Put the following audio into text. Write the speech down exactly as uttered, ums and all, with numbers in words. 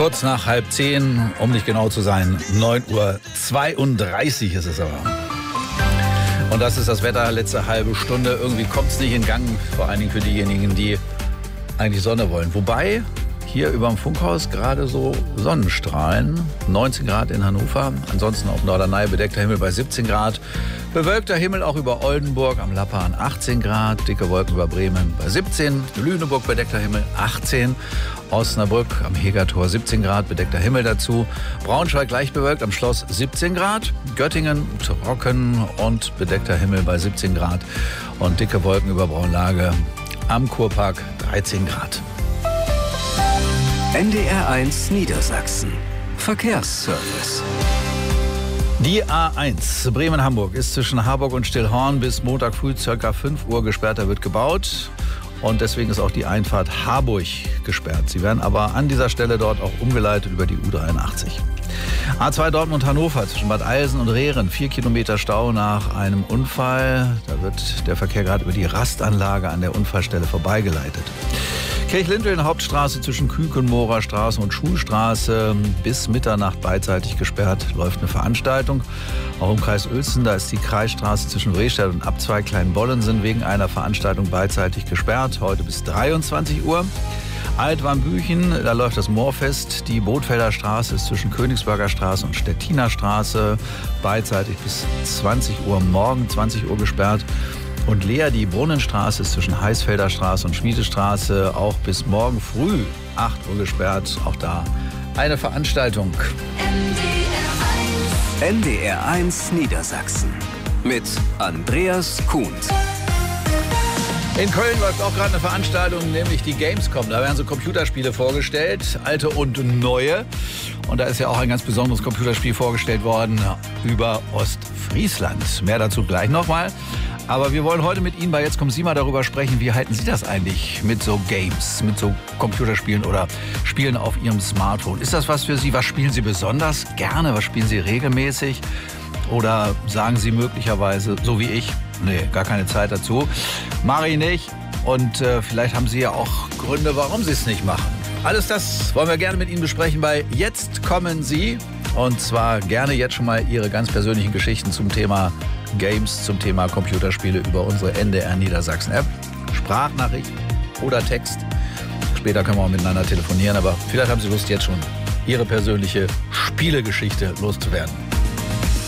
Kurz nach halb zehn, um nicht genau zu sein, neun Uhr zweiunddreißig ist es aber. Und das ist das Wetter, letzte halbe Stunde. Irgendwie kommt es nicht in Gang, vor allen Dingen für diejenigen, die eigentlich Sonne wollen. Wobei hier über dem Funkhaus gerade so Sonnenstrahlen, neunzehn Grad in Hannover, ansonsten auf Norderney bedeckter Himmel bei siebzehn Grad, bewölkter Himmel auch über Oldenburg, am Lappan achtzehn Grad, dicke Wolken über Bremen bei siebzehn, Lüneburg bedeckter Himmel achtzehn, Osnabrück am Hegertor siebzehn Grad, bedeckter Himmel dazu, Braunschweig leicht bewölkt, am Schloss siebzehn Grad, Göttingen trocken und bedeckter Himmel bei siebzehn Grad und dicke Wolken über Braunlage, am Kurpark dreizehn Grad. N D R eins Niedersachsen. Verkehrsservice. Die A eins Bremen-Hamburg ist zwischen Harburg und Stillhorn bis Montag früh ca. fünf Uhr gesperrt. Da wird gebaut und deswegen ist auch die Einfahrt Harburg gesperrt. Sie werden aber an dieser Stelle dort auch umgeleitet über die U dreiundachtzig. A zwei Dortmund-Hannover zwischen Bad Eilsen und Rehren. Vier Kilometer Stau nach einem Unfall. Da wird der Verkehr gerade über die Rastanlage an der Unfallstelle vorbeigeleitet. Kirchlindl, Hauptstraße zwischen Kükenmoorer Straße und Schulstraße bis Mitternacht beidseitig gesperrt. Läuft eine Veranstaltung. Auch im Kreis Uelzen, da ist die Kreisstraße zwischen Brestedt und Abzweig Kleinbollensen wegen einer Veranstaltung beidseitig gesperrt. Heute bis dreiundzwanzig Uhr. Altwarmbüchen, da läuft das Moorfest. Die Bootfelder Straße ist zwischen Königsberger Straße und Stettiner Straße beidseitig bis zwanzig Uhr morgen, zwanzig Uhr gesperrt. Und Lea, die Brunnenstraße ist zwischen Heißfelder Straße und Schmiedestraße auch bis morgen früh acht Uhr gesperrt. Auch da eine Veranstaltung. N D R eins Niedersachsen mit Andreas Kuhns. In Köln läuft auch gerade eine Veranstaltung, nämlich die Gamescom. Da werden so Computerspiele vorgestellt, alte und neue. Und da ist ja auch ein ganz besonderes Computerspiel vorgestellt worden über Ostfriesland. Mehr dazu gleich nochmal. Aber wir wollen heute mit Ihnen bei Jetzt kommen Sie mal darüber sprechen, wie halten Sie das eigentlich mit so Games, mit so Computerspielen oder Spielen auf Ihrem Smartphone? Ist das was für Sie? Was spielen Sie besonders gerne? Was spielen Sie regelmäßig? Oder sagen Sie möglicherweise, so wie ich, nee, gar keine Zeit dazu, mache ich nicht. Und äh, vielleicht haben Sie ja auch Gründe, warum Sie es nicht machen. Alles das wollen wir gerne mit Ihnen besprechen bei Jetzt kommen Sie. Und zwar gerne jetzt schon mal Ihre ganz persönlichen Geschichten zum Thema Games, zum Thema Computerspiele über unsere N D R Niedersachsen App. Sprachnachricht oder Text. Später können wir auch miteinander telefonieren, aber vielleicht haben Sie Lust, jetzt schon Ihre persönliche Spielegeschichte loszuwerden.